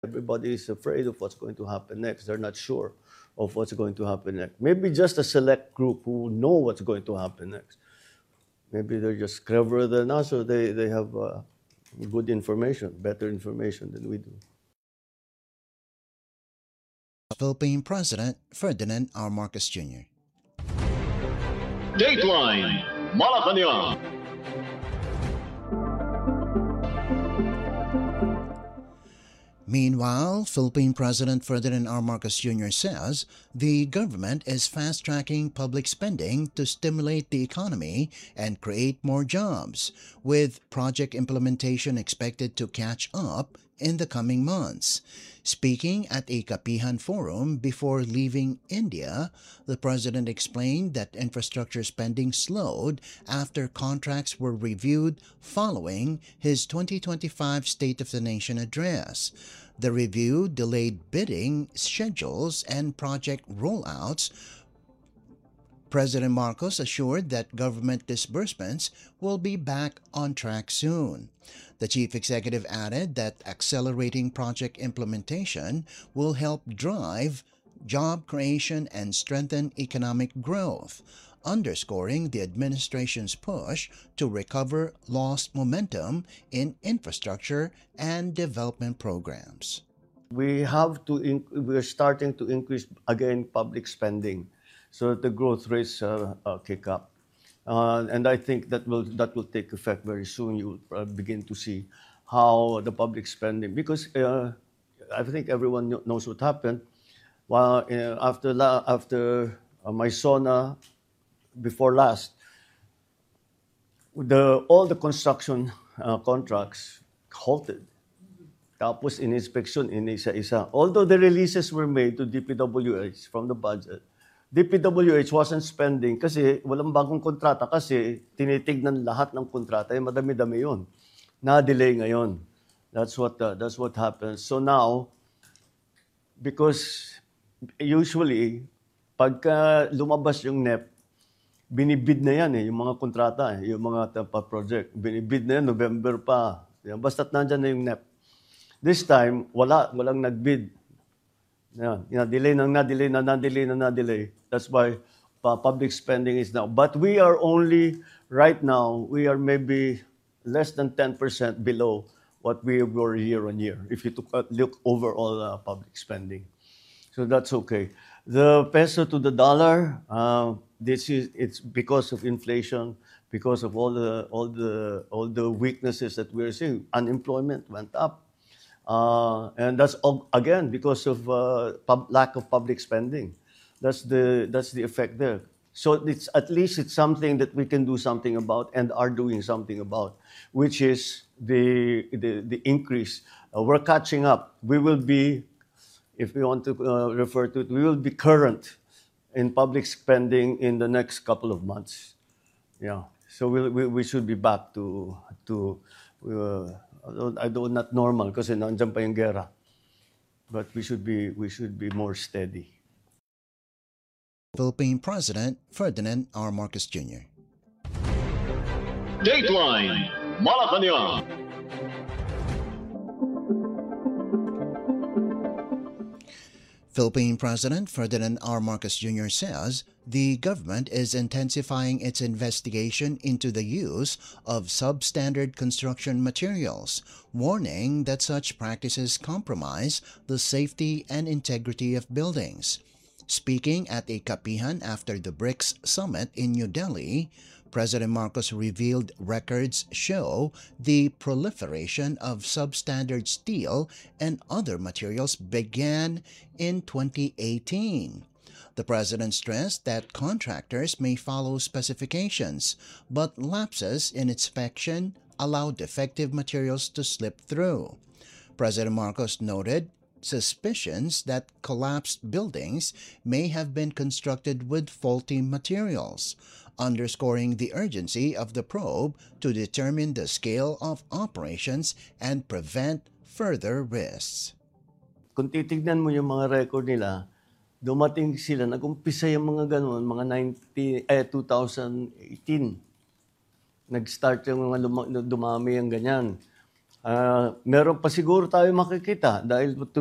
Everybody is afraid of what's going to happen next. They're not sure of what's going to happen next. Maybe just a select group who know what's going to happen next. Maybe they're just cleverer than us, or they have good information, better information than we do. Philippine President Ferdinand R. Marcos Jr. Dateline Malacanang. Meanwhile, Philippine President Ferdinand R. Marcos Jr. says the government is fast-tracking public spending to stimulate the economy and create more jobs, with project implementation expected to catch up in the coming months. Speaking at a Kapihan Forum before leaving India, the president explained that infrastructure spending slowed after contracts were reviewed following his 2025 State of the Nation address. The review delayed bidding schedules and project rollouts. President Marcos assured that government disbursements will be back on track soon. The chief executive added that accelerating project implementation will help drive job creation and strengthen economic growth, underscoring the administration's push to recover lost momentum in infrastructure and development programs. We're starting to increase again public spending so that the growth rates kick up. And I think that will take effect very soon. You will begin to see how the public spending, because I think everyone knows what happened. While after my SONA before last, all the construction contracts halted. Tapos in-inspection, in-isa-isa. Although the releases were made to DPWH from the budget, DPWH wasn't spending kasi walang bagong kontrata kasi tinitignan lahat ng kontrata, madami-dami yun. Na-delay ngayon. That's what happens. So now, because usually, pagka lumabas yung NEP, binibid na yan yung mga kontrata, yung mga project. Binibid na yan, November pa. Basta't nandyan na yung NEP. This time, walang nagbid. Delay. That's why public spending is now. But we are only, right now, we are maybe less than 10% below what we were year on year, if you look overall public spending. So that's okay. The peso to the dollar, it's because of inflation, because of all the weaknesses that we're seeing. Unemployment went up. And that's again because of lack of public spending. That's the effect there. So at least it's something that we can do something about and are doing something about, which is the increase. We're catching up. We will be, if we want to refer to it, we will be current in public spending in the next couple of months. Yeah. So we should be back to I don't not normal kasi nandiyan pa yung gera. But we should be more steady. Philippine President Ferdinand R. Marcos Jr. Dateline Malacanang. Philippine President Ferdinand R. Marcos Jr. says the government is intensifying its investigation into the use of substandard construction materials, warning that such practices compromise the safety and integrity of buildings. Speaking at a Kapihan after the BRICS summit in New Delhi, President Marcos revealed records show the proliferation of substandard steel and other materials began in 2018. The president stressed that contractors may follow specifications, but lapses in inspection allow defective materials to slip through. President Marcos noted suspicions that collapsed buildings may have been constructed with faulty materials, underscoring the urgency of the probe to determine the scale of operations and prevent further risks. Kung titignan mo yung mga record nila, dumating sila, nag-umpisa yung mga ganun, mga 2018. Nag-start yung mga dumami yung ganyan. Meron pa siguro tayo makikita dahil